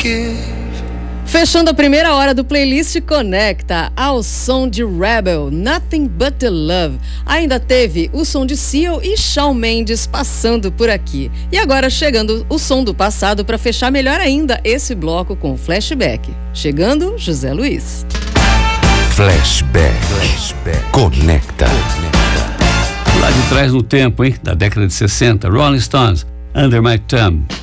Fechando a primeira hora do playlist Conecta, ao som de Rebel, Nothing But The Love. Ainda teve o som de Seal e Shawn Mendes passando por aqui. E agora chegando o som do passado para fechar melhor ainda esse bloco com Flashback. Chegando, José Luiz. Flashback. Conecta. Lá de trás no tempo, hein? Da década de 60, Rolling Stones, Under My Thumb.